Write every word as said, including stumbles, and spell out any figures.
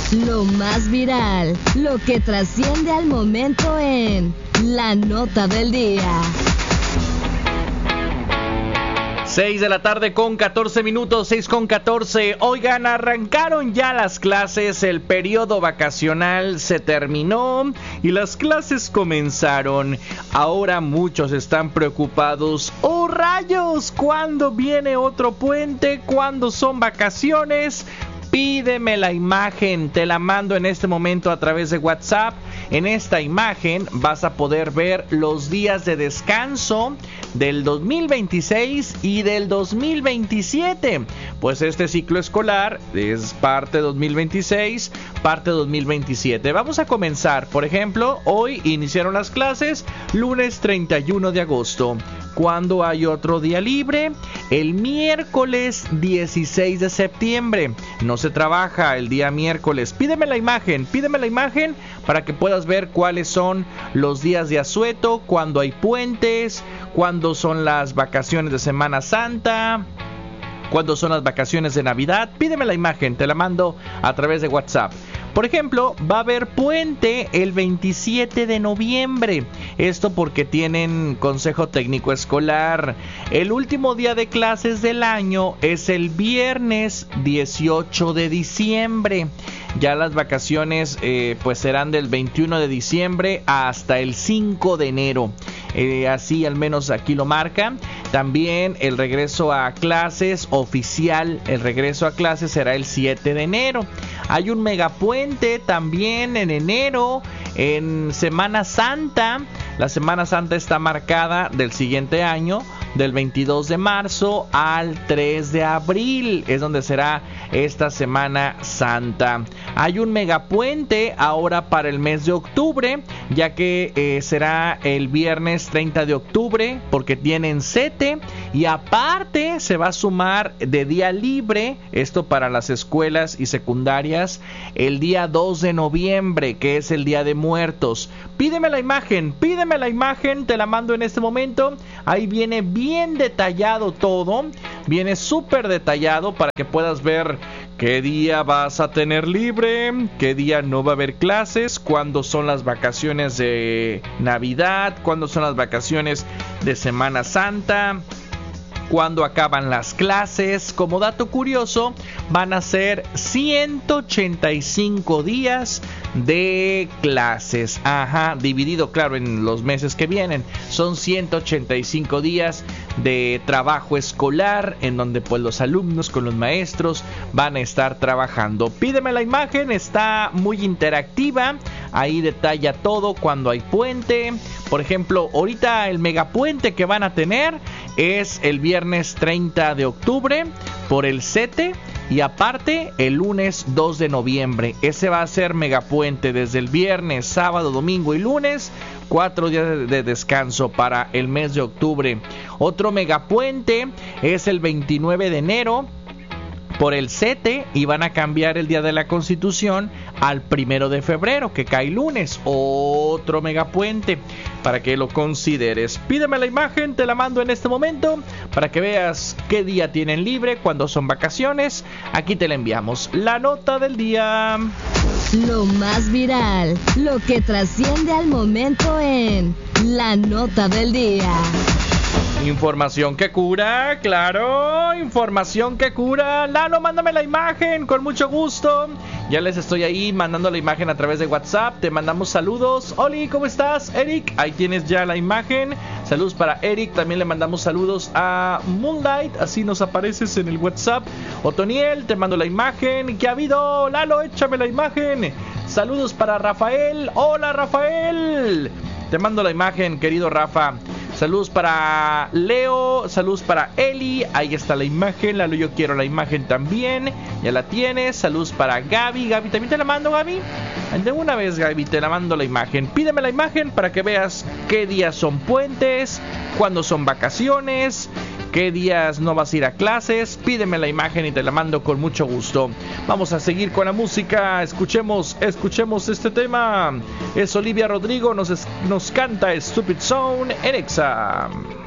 Lo más viral, lo que trasciende al momento en La Nota del Día. seis de la tarde con catorce minutos, seis con catorce. Oigan, arrancaron ya las clases, el periodo vacacional se terminó y las clases comenzaron. Ahora muchos están preocupados. ¡Oh, rayos! ¿Cuándo viene otro puente? ¿Cuándo son vacaciones? Pídeme la imagen, te la mando en este momento a través de WhatsApp. En esta imagen vas a poder ver los días de descanso del dos mil veintiséis y del dos mil veintisiete. Pues este ciclo escolar es parte dos mil veintiséis, parte dos mil veintisiete. Vamos a comenzar, por ejemplo, hoy iniciaron las clases, lunes treinta y uno de agosto. ¿Cuándo hay otro día libre? El miércoles dieciséis de septiembre. No se trabaja el día miércoles. Pídeme la imagen, pídeme la imagen para que puedas ver cuáles son los días de asueto, cuándo hay puentes, cuándo son las vacaciones de Semana Santa, cuándo son las vacaciones de Navidad. Pídeme la imagen, te la mando a través de WhatsApp. Por ejemplo, va a haber puente el veintisiete de noviembre. Esto porque tienen consejo técnico escolar. El último día de clases del año es el viernes dieciocho de diciembre. Ya las vacaciones eh, pues serán del veintiuno de diciembre hasta el cinco de enero. Eh, así al menos aquí lo marca. También el regreso a clases oficial, el regreso a clases será el siete de enero. Hay un megapuente también en enero, en Semana Santa. La Semana Santa está marcada del siguiente año, del veintidós de marzo al tres de abril, es donde será esta Semana Santa. Hay un megapuente ahora para el mes de octubre, ya que eh, será el viernes treinta de octubre, porque tienen sete, y aparte se va a sumar de día libre, esto para las escuelas y secundarias, el día dos de noviembre, que es el Día de Muertos. Pídeme la imagen, pídeme la imagen, te la mando en este momento. Ahí viene bien detallado todo, viene súper detallado para que puedas ver qué día vas a tener libre, qué día no va a haber clases, cuándo son las vacaciones de Navidad, cuándo son las vacaciones de Semana Santa, cuándo acaban las clases. Como dato curioso, van a ser ciento ochenta y cinco días de clases. Ajá, dividido, claro, en los meses que vienen. Son ciento ochenta y cinco días de trabajo escolar, en donde pues los alumnos con los maestros van a estar trabajando. Pídeme la imagen, está muy interactiva. Ahí detalla todo cuando hay puente. Por ejemplo, ahorita el megapuente que van a tener es el viernes treinta de octubre por el sete, y aparte el lunes dos de noviembre. Ese va a ser megapuente desde el viernes, sábado, domingo y lunes. Cuatro días de, de descanso para el mes de octubre. Otro megapuente es el veintinueve de enero por el sete, y van a cambiar el Día de la Constitución al primero de febrero, que cae lunes. Otro megapuente para que lo consideres. Pídeme la imagen, te la mando en este momento para que veas qué día tienen libre, cuándo son vacaciones. Aquí te la enviamos. La nota del día. Lo más viral, lo que trasciende al momento en La Nota del Día. Información que cura, claro, información que cura. Lalo, mándame la imagen, con mucho gusto. Ya les estoy ahí mandando la imagen a través de WhatsApp. Te mandamos saludos. Oli, ¿cómo estás? Eric, ahí tienes ya la imagen. Saludos para Eric. También le mandamos saludos a Moonlight, así nos apareces en el WhatsApp. Otoniel, te mando la imagen. ¿Qué ha habido? Lalo, échame la imagen. Saludos para Rafael. Hola, Rafael. Te mando la imagen, querido Rafa. Saludos para Leo, saludos para Eli, ahí está la imagen. Lalo, yo quiero la imagen también, ya la tienes. Saludos para Gaby, Gaby, ¿también te la mando, Gaby? De una vez, Gaby, te la mando la imagen. Pídeme la imagen para que veas qué días son puentes, cuándo son vacaciones, qué días no vas a ir a clases. Pídeme la imagen y te la mando con mucho gusto. Vamos a seguir con la música. Escuchemos, escuchemos este tema. Es Olivia Rodrigo, nos, nos canta Stupid Zone en Exa.